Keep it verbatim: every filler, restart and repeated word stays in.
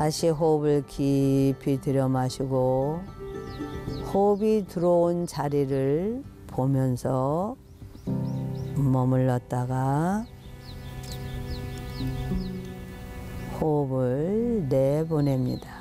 다시 호흡을 깊이 들여 마시고 호흡이 들어온 자리를 보면서 머물렀다가 호흡을 내보냅니다.